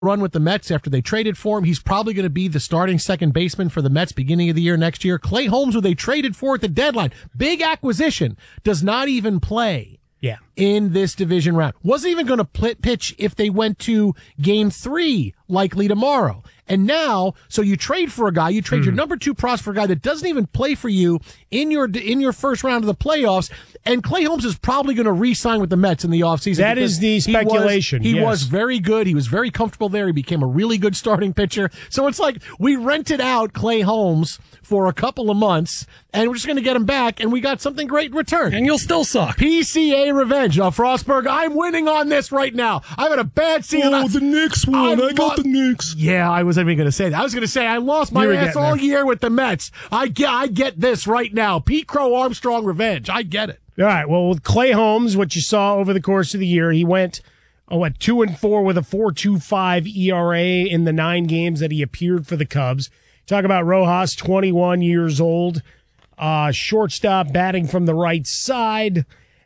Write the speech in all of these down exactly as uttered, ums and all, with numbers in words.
run with the Mets after they traded for him. He's probably going to be the starting second baseman for the Mets beginning of the year next year. Clay Holmes, who they traded for at the deadline, big acquisition, does not even play yeah. in this division round. Wasn't even going to pl- pitch if they went to game three, likely tomorrow. And now, so you trade for a guy, you trade mm. your number two prospect for a guy that doesn't even play for you in your in your first round of the playoffs. And Clay Holmes is probably going to re-sign with the Mets in the offseason. That is the speculation. He, was, he yes. was very good. He was very comfortable there. He became a really good starting pitcher. So it's like we rented out Clay Holmes for a couple of months, and we're just going to get him back, and we got something great in return. And you'll still suck. P C A revenge. Now, Frostberg, I'm winning on this right now. I've had a bad season. Oh, the Knicks won. I, I got the Knicks. Yeah, I wasn't even going to say that. I was going to say I lost my ass all there. year with the Mets. I get, I get this right now. Pete Crow Armstrong revenge. I get it. All right. Well, with Clay Holmes, what you saw over the course of the year, he went oh, what two and four with a four point two five E R A in the nine games that he appeared for the Cubs. Talk about Rojas, twenty-one years old, uh, shortstop, batting from the right side,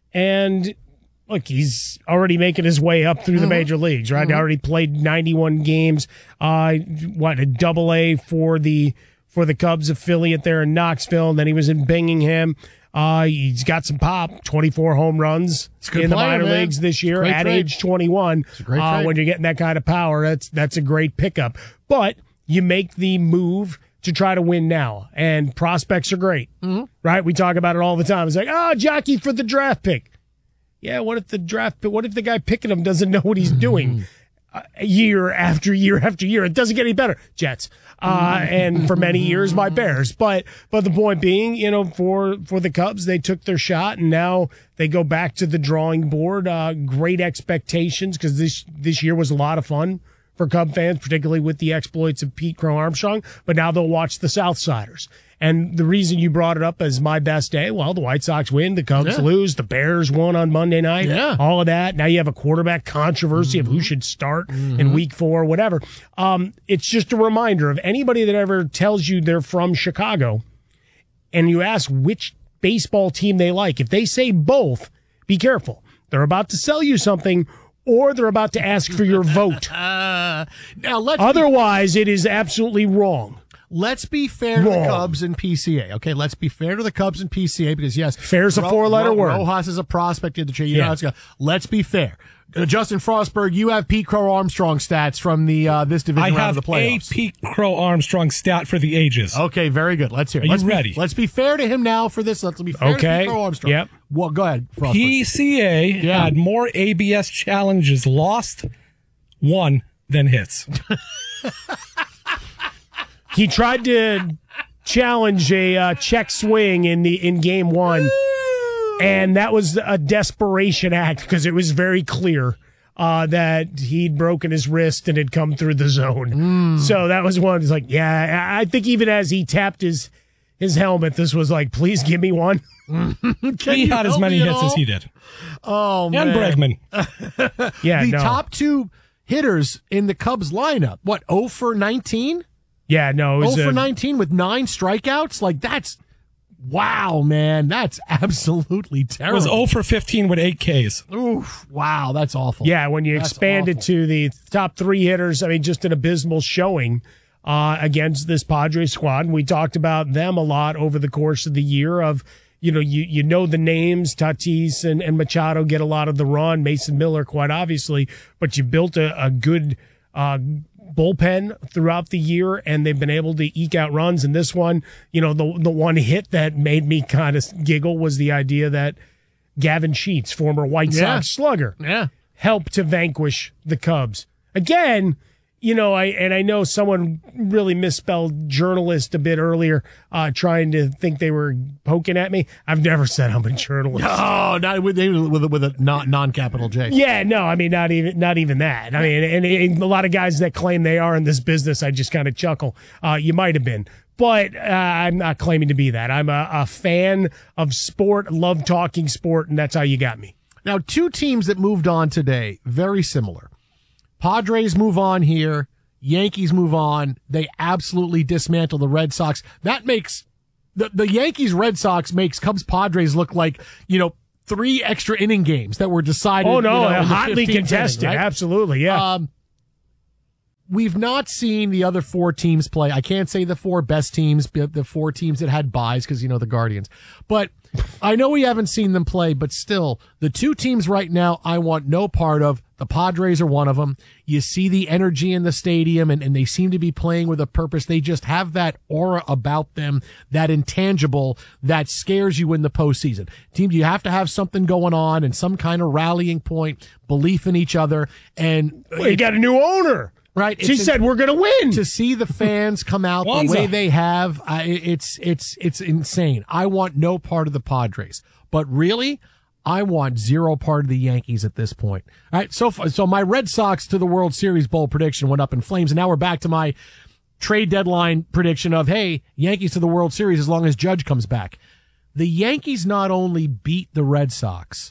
and look, he's already making his way up through the major leagues, right? Mm-hmm. Already played ninety-one games. Uh, what a double A for the for the Cubs affiliate there in Knoxville, and then he was in Birmingham. Uh, he's got some pop, twenty-four home runs in the minor man. leagues this year at trade. age twenty-one. Uh, when you're getting that kind of power, that's that's a great pickup. But you make the move to try to win now, and prospects are great, mm-hmm. right? We talk about it all the time. It's like, oh, jockey for the draft pick. Yeah, what if the draft? What if the guy picking him doesn't know what he's doing? Uh, year after year after year, it doesn't get any better. Jets, uh, and for many years, my Bears. But but the point being, you know, for for the Cubs, they took their shot, and now they go back to the drawing board. Uh, great expectations because this this year was a lot of fun for Cub fans, particularly with the exploits of Pete Crow Armstrong. But now they'll watch the Southsiders. And the reason you brought it up as my best day, well, the White Sox win, the Cubs yeah. lose, the Bears won on Monday night, yeah. all of that. Now you have a quarterback controversy mm-hmm. of who should start mm-hmm. in week four, whatever. Um, it's just a reminder of anybody that ever tells you they're from Chicago and you ask which baseball team they like. If they say both, be careful. They're about to sell you something or they're about to ask for your vote. uh, now let's Otherwise, be, it is absolutely wrong. Let's be fair wrong. to the Cubs and P C A. Okay, let's be fair to the Cubs and P C A because, yes, fair's Ro- a four-letter Ro- word. Rojas is a prospect in the trade. You yeah. know how it's going. Let's be fair. Uh, Justin Frostberg, you have Pete Crow Armstrong stats from the uh, this division I round of the playoffs. I have a Pete Crow Armstrong stat for the ages. Okay, very good. Let's hear it. Are let's you be, ready? Let's be fair to him now for this. Let's be fair okay. to Pete Crow Armstrong. Yep. Well, go ahead, Frostberg. P C A yeah. had more A B S challenges lost, won than hits. He tried to challenge a uh, check swing in the in game one, and that was a desperation act because it was very clear uh, that he'd broken his wrist and had come through the zone. Mm. So that was one. It's like, yeah, I think even as he tapped his his helmet, this was like, please give me one. He had as many hits as he did. Oh, man. And Bregman. yeah, the no. top two hitters in the Cubs lineup. What, oh for nineteen? Yeah, no. It was oh for a, nineteen with nine strikeouts? Like, that's, wow, man. That's absolutely It terrible. was oh for fifteen with eight Ks. Oof, wow, that's awful. Yeah, when you That's expand awful. it to the top three hitters, I mean, just an abysmal showing uh, against this Padres squad. And we talked about them a lot over the course of the year of, you know, you, you know the names, Tatis and, and Machado get a lot of the run, Mason Miller, quite obviously, but you built a, a good uh, bullpen throughout the year, and they've been able to eke out runs. And this one, you know, the the one hit that made me kind of giggle was the idea that Gavin Sheets, former White Yeah. Sox slugger, Yeah. helped to vanquish the Cubs. Again, you know, I and I know someone really misspelled journalist a bit earlier, uh, trying to think they were poking at me. I've never said I'm a journalist. Oh, not with, with, a- with a non, non-capital J. Yeah, no, I mean, not even not even that. I mean, and, and a lot of guys that claim they are in this business, I just kind of chuckle. Uh, you might have been. But uh, I'm not claiming to be that. I'm a, a fan of sport, love talking sport, and that's how you got me. Now, two teams that moved on today, very similar. Padres move on here. Yankees move on. They absolutely dismantle the Red Sox. That makes the, the Yankees Red Sox makes Cubs Padres look like, you know, three extra inning games that were decided. Oh, no, you know, in the hotly fifteenth contested. inning, right? Absolutely, yeah. Um, we've not seen the other four teams play. I can't say the four best teams, the four teams that had buys because, you know, the Guardians. But I know we haven't seen them play, but still, the two teams right now I want no part of. The Padres are one of them. You see the energy in the stadium, and, and they seem to be playing with a purpose. They just have that aura about them, that intangible that scares you in the postseason. Team, you have to have something going on and some kind of rallying point, belief in each other. And well, you got a new owner. Right. She it's, said we're going to win. To see the fans come out the way they have, I, it's it's it's insane. I want no part of the Padres. But really, I want zero part of the Yankees at this point. All right, so so my Red Sox to the World Series bowl prediction went up in flames, and now we're back to my trade deadline prediction of, hey, Yankees to the World Series as long as Judge comes back. The Yankees not only beat the Red Sox,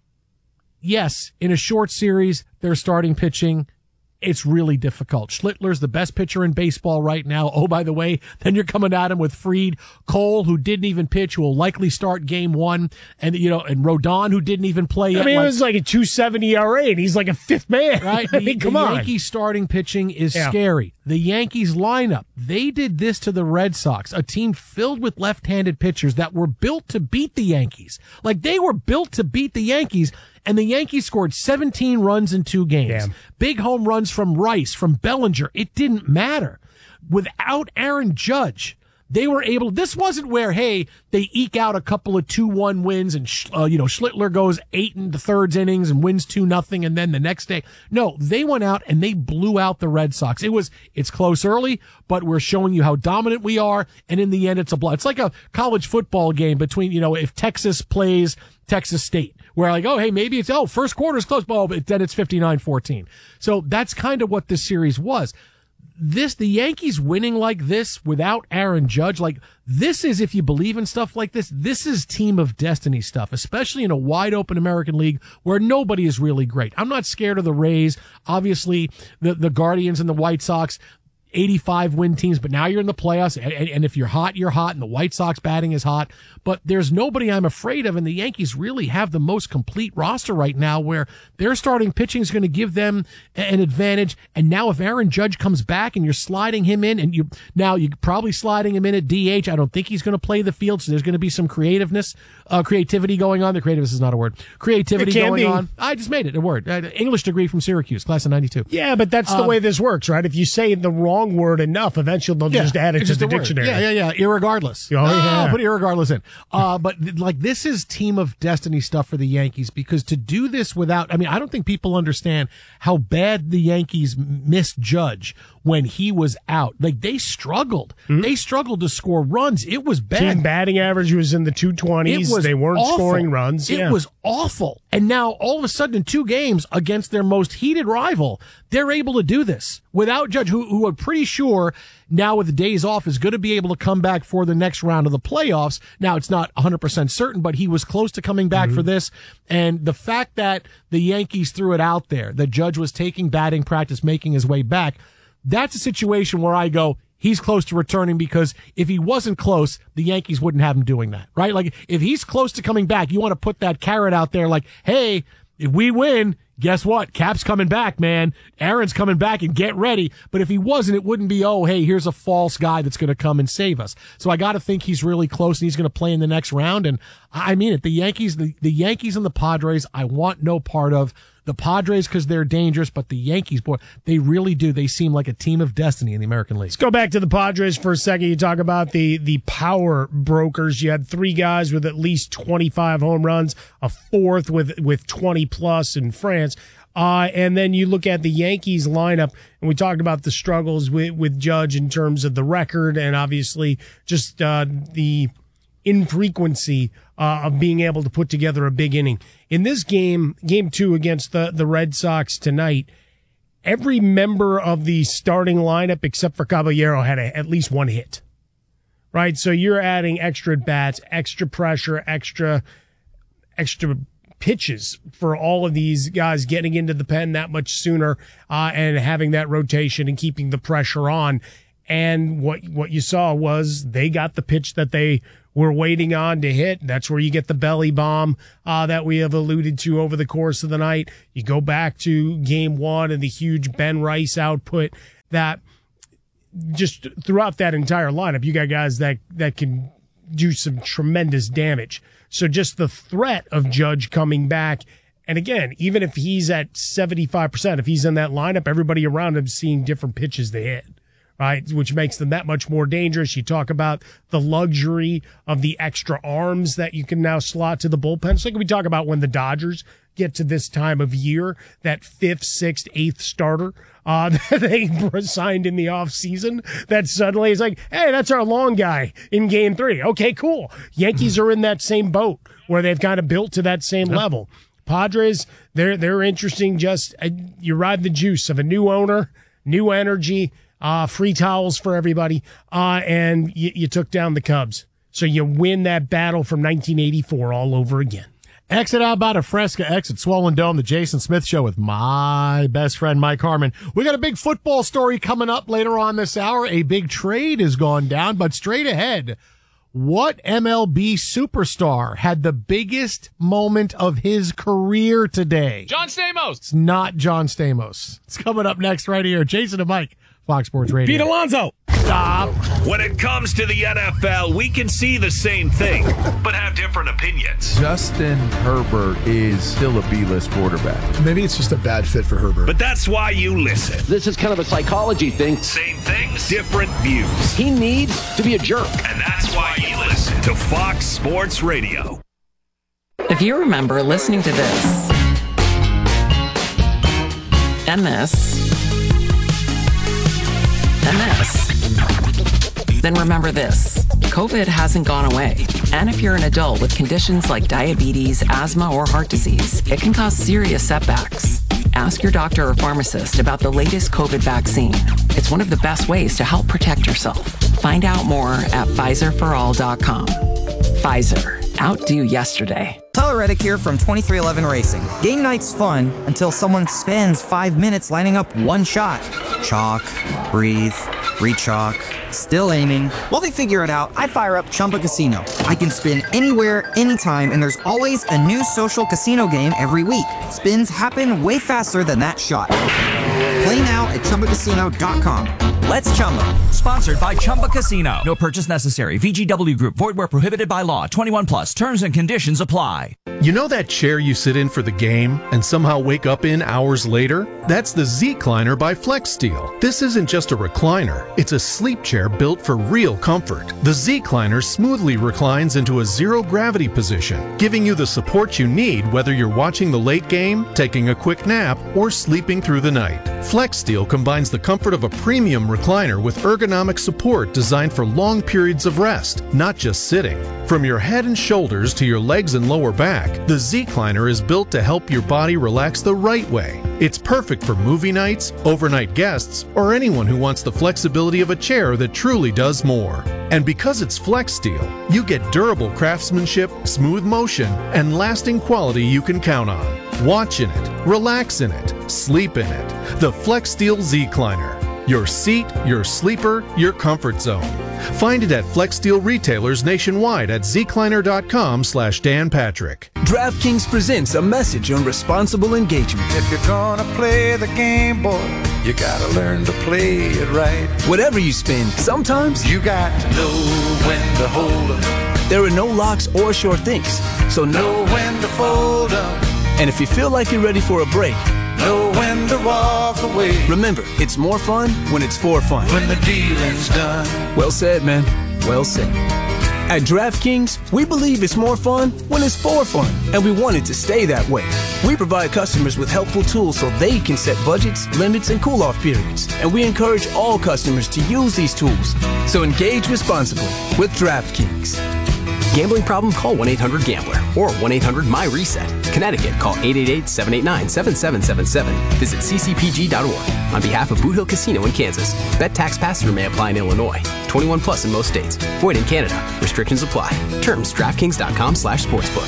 yes, in a short series, their starting pitching, it's really difficult. Schlittler's the best pitcher in baseball right now. Oh, by the way, then you're coming at him with Fried, Cole, who didn't even pitch, who will likely start game one, and, you know, and Rodon, who didn't even play yet. I mean, like, it was like a two seventy E R A, and he's like a fifth man. Right? I mean, the, come the on. Yankees starting pitching is Yeah. scary. The Yankees lineup, they did this to the Red Sox, a team filled with left-handed pitchers that were built to beat the Yankees. Like, they were built to beat the Yankees, and the Yankees scored seventeen runs in two games. Damn. Big home runs from Rice, from Bellinger. It didn't matter. Without Aaron Judge, they were able, this wasn't where, hey, they eke out a couple of two one wins and, uh, you know, Schlittler goes eight in the thirds innings and wins two nothing, and then the next day. No, they went out and they blew out the Red Sox. It was, it's close early, but we're showing you how dominant we are, and in the end, it's a blow. It's like a college football game between, you know, if Texas plays Texas State, where like, oh, hey, maybe it's, oh, first quarter's close, oh, but then it's fifty-nine fourteen. So that's kind of what this series was. This, the Yankees winning like this without Aaron Judge, like this is, if you believe in stuff like this, this is team of destiny stuff, especially in a wide open American League where nobody is really great. I'm not scared of the Rays. Obviously, the, the Guardians and the White Sox, eighty-five win teams, but now you're in the playoffs, and, and if you're hot, you're hot, and the White Sox batting is hot, but there's nobody I'm afraid of, and the Yankees really have the most complete roster right now where their starting pitching is going to give them an advantage, and now if Aaron Judge comes back and you're sliding him in, and you now you're probably sliding him in at D H, I don't think he's going to play the field, so there's going to be some creativeness, uh, creativity going on. The creativeness is not a word. Creativity going be. on. I just made it a word. Uh, English degree from Syracuse, class of ninety-two. Yeah, but that's the Um, way this works, right? If you say the wrong word enough, eventually they'll just add it it's to just the a word. dictionary. Yeah, yeah, yeah. Irregardless. Oh, yeah. I'll put irregardless in. Uh, but like this is team of destiny stuff for the Yankees, because to do this without, I mean, I don't think people understand how bad the Yankees missed Judge when he was out. Like they struggled. Mm-hmm. They struggled to score runs. It was bad. Team batting average was in the two twenties. It was They weren't awful. scoring runs. It yeah. was awful. And now all of a sudden in two games against their most heated rival, they're able to do this without Judge, who, who I'm pretty sure now with the days off is going to be able to come back for the next round of the playoffs. Now it's not one hundred percent certain, but he was close to coming back mm-hmm. for this. And the fact that the Yankees threw it out there, that Judge was taking batting practice, making his way back, that's a situation where I go, he's close to returning, because if he wasn't close, the Yankees wouldn't have him doing that, right? Like if he's close to coming back, you want to put that carrot out there like, hey, if we win, guess what? Cap's coming back, man. Aaron's coming back, and get ready. But if he wasn't, it wouldn't be, oh, hey, here's a false guy that's going to come and save us. So I got to think he's really close, and he's going to play in the next round. And I mean it. The Yankees, the, the Yankees and the Padres, I want no part of. The Padres because they're dangerous, but the Yankees, boy, they really do. They seem like a team of destiny in the American League. Let's go back to the Padres for a second. You talk about the the power brokers. You had three guys with at least twenty-five home runs, a fourth with with twenty plus in France. Uh, and then you look at the Yankees lineup, and we talked about the struggles with, with Judge in terms of the record and obviously just uh, the infrequency uh, of being able to put together a big inning. In this game, game two against the, the Red Sox tonight, every member of the starting lineup except for Caballero had a, at least one hit, right? So you're adding extra bats, extra pressure, extra, extra pitches for all of these guys getting into the pen that much sooner uh, and having that rotation and keeping the pressure on. And what what you saw was they got the pitch that they were waiting on to hit. That's where you get the belly bomb uh, that we have alluded to over the course of the night. You go back to game one and the huge Ben Rice output that just throughout that entire lineup, you got guys that, that can do some tremendous damage. So just the threat of Judge coming back, and again, even if he's at seventy-five percent, if he's in that lineup, everybody around him seeing different pitches they hit, right? Which makes them that much more dangerous. You talk about the luxury of the extra arms that you can now slot to the bullpen. So like we talk about when the Dodgers get to this time of year, that fifth, sixth, eighth starter uh, that they signed in the offseason, that suddenly is like, hey, that's our long guy in game three. Okay, cool. Yankees are in that same boat where they've kind of built to that same level. Padres, they're they're interesting. Just uh, you ride the juice of a new owner, new energy, uh, free towels for everybody, uh, and you, you took down the Cubs. So you win that battle from nineteen eighty-four all over again. Exit out about a Fresca, exit Swollen Dome, the Jason Smith Show with my best friend, Mike Harmon. We got a big football story coming up later on this hour. A big trade has gone down, but straight ahead, what M L B superstar had the biggest moment of his career today? John Stamos. It's not John Stamos. It's coming up next right here. Jason and Mike, Fox Sports Radio. Pete Alonso. Stop. When it comes to the N F L, we can see the same thing, but have different opinions. Justin Herbert is still a B-list quarterback. Maybe it's just a bad fit for Herbert. But that's why you listen. This is kind of a psychology thing. Same things, different views. He needs to be a jerk. And that's why you listen to Fox Sports Radio. If you remember listening to this and this and this, then remember this. COVID hasn't gone away. And if you're an adult with conditions like diabetes, asthma, or heart disease, it can cause serious setbacks. Ask your doctor or pharmacist about the latest COVID vaccine. It's one of the best ways to help protect yourself. Find out more at Pfizer for all dot com. Pfizer. Outdo yesterday. Tyler Reddick here from twenty-three eleven Racing. Game night's fun until someone spends five minutes lining up one shot. Chalk, breathe, re-chalk, still aiming. While they figure it out, I fire up Chumba Casino. I can spin anywhere, anytime, and there's always a new social casino game every week. Spins happen way faster than that shot. Play now at Chumba Casino dot com. Let's Chumba. Sponsored by Chumba Casino. No purchase necessary. V G W Group. Void where prohibited by law. twenty-one plus. Terms and conditions apply. You know that chair you sit in for the game and somehow wake up in hours later? That's the Z-Cliner by FlexSteel. This isn't just a recliner. It's a sleep chair built for real comfort. The Z-Cliner smoothly reclines into a zero-gravity position, giving you the support you need whether you're watching the late game, taking a quick nap, or sleeping through the night. FlexSteel combines the comfort of a premium recliner with ergonomic support designed for long periods of rest, not just sitting. From your head and shoulders to your legs and lower back, the Z-Cliner is built to help your body relax the right way. It's perfect for movie nights, overnight guests, or anyone who wants the flexibility of a chair that truly does more. And because it's FlexSteel, you get durable craftsmanship, smooth motion, and lasting quality you can count on. Watch in it, relax in it, sleep in it. The FlexSteel Z-Cliner. Your seat, your sleeper, your comfort zone. Find it at FlexSteel retailers nationwide at zcliner.com slash Dan Patrick. DraftKings presents a message on responsible engagement. If you're gonna play the game, boy, you gotta learn to play it right. Whatever you spend, sometimes you got to know when to hold 'em. There are no locks or sure things, so know when to fold 'em. And if you feel like you're ready for a break, know when to walk away. Remember, it's more fun when it's for fun. When the dealing's done. Well said, man. Well said. At DraftKings, we believe it's more fun when it's for fun, and we want it to stay that way. We provide customers with helpful tools so they can set budgets, limits, and cool-off periods, and we encourage all customers to use these tools. So engage responsibly with DraftKings. Gambling problem? Call one eight hundred gambler or one eight hundred my reset. Connecticut, call eight eight eight, seven eight nine, seven seven seven seven. Visit c c p g dot org. On behalf of Boot Hill Casino in Kansas, bet tax pass-through may apply in Illinois. twenty-one plus in most states. Void in Canada. Restrictions apply. Terms, DraftKings.com slash sportsbook.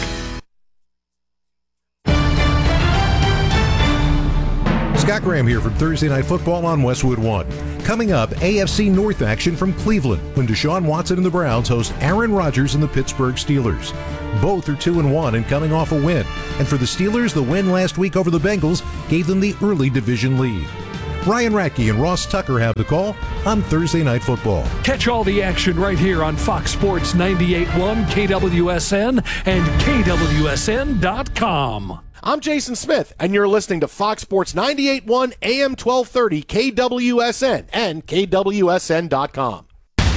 Scott Graham here from Thursday Night Football on Westwood One. Coming up, A F C North action from Cleveland when Deshaun Watson and the Browns host Aaron Rodgers and the Pittsburgh Steelers. Both are two and one and coming off a win. And for the Steelers, the win last week over the Bengals gave them the early division lead. Ryan Radke and Ross Tucker have the call on Thursday Night Football. Catch all the action right here on Fox Sports ninety-eight point one, K W S N, and K W S N dot com. I'm Jason Smith, and you're listening to Fox Sports ninety-eight point one, A M twelve thirty, K W S N, and K W S N dot com.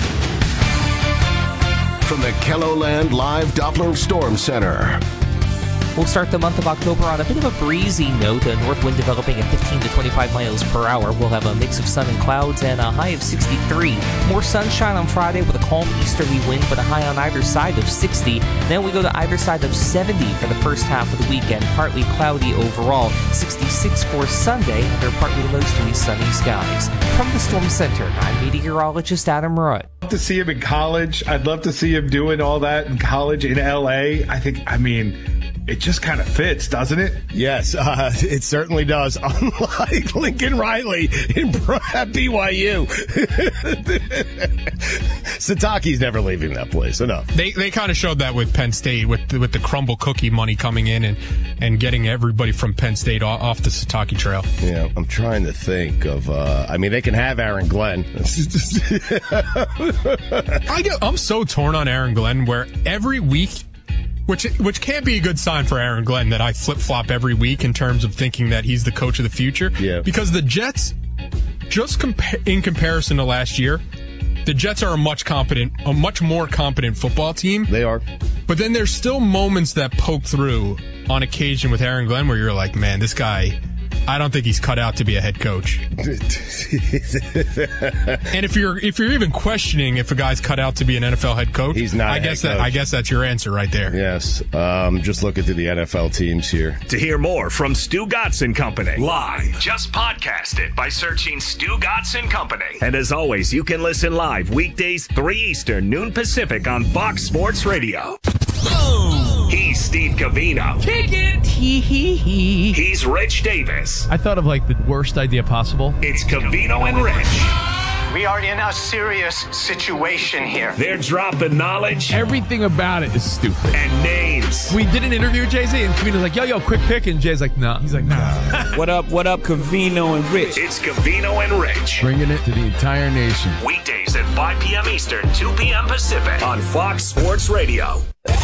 From the Kelloland Live Doppler Storm Center. We'll start the month of October on a bit of a breezy note. A north wind developing at fifteen to twenty-five miles per hour. We'll have a mix of sun and clouds and a high of sixty-three. More sunshine on Friday with a calm easterly wind, but a high on either side of sixty. Then we go to either side of seventy for the first half of the weekend. Partly cloudy overall. sixty-six for Sunday under partly to mostly sunny skies. From the Storm Center, I'm meteorologist Adam Rutt. I'd love to see him in college. I'd love to see him doing all that in college in L A. I think, I mean... it just kind of fits, doesn't it? Yes, uh, it certainly does. Unlike Lincoln Riley in at B Y U. Sataki's never leaving that place, enough. They they kind of showed that with Penn State, with the, with the crumble cookie money coming in and, and getting everybody from Penn State off, off the Sataki trail. Yeah, I'm trying to think of, uh, I mean, they can have Aaron Glenn. I get, I'm so torn on Aaron Glenn, where every week... Which which can't be a good sign for Aaron Glenn that I flip-flop every week in terms of thinking that he's the coach of the future. Yeah. Because the Jets, just compa- in comparison to last year, the Jets are a much competent, a much more competent football team. They are. But then there's still moments that poke through on occasion with Aaron Glenn where you're like, man, this guy... I don't think he's cut out to be a head coach. And if you're if you're even questioning if a guy's cut out to be an N F L head coach, he's not. I a guess head that coach. I guess that's your answer right there. Yes. Um, just looking through the N F L teams here. To hear more from Stu Gatz and Company live, just podcast it by searching Stu Gatz and Company. And as always, you can listen live weekdays three Eastern, noon Pacific on Fox Sports Radio. He's Steve Covino. Kick it. Hee hee hee. He's Rich Davis. I thought of like the worst idea possible. It's Covino and Rich. We are in a serious situation here. They're dropping knowledge. Everything about it is stupid. And names. We did an interview with Jay-Z, and Covino's like, yo, yo, quick pick. And Jay's like, nah. He's like, nah. What up, what up, Covino and Rich? It's Covino and Rich. Bringing it to the entire nation. Weekdays at five p.m. Eastern, two p.m. Pacific on Fox Sports Radio.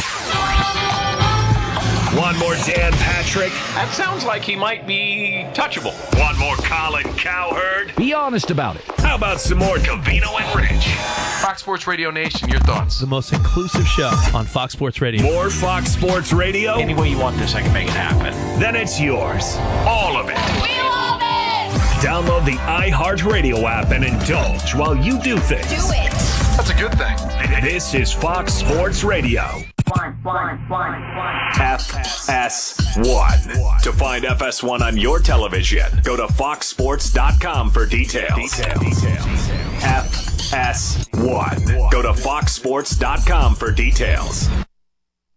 One more Dan Patrick. That sounds like he might be touchable. One more Colin Cowherd. Be honest about it. How about some more Covino and Rich? Fox Sports Radio Nation, your thoughts? The most inclusive show on Fox Sports Radio. More Fox Sports Radio? Any way you want this, I can make it happen. Then it's yours. All of it. We love it! Download the iHeartRadio app and indulge while you do things. Do it! That's a good thing. This is Fox Sports Radio. One, one, one, one. F S one. To find F S one on your television, go to fox sports dot com for details. F S one. Go to fox sports dot com for details.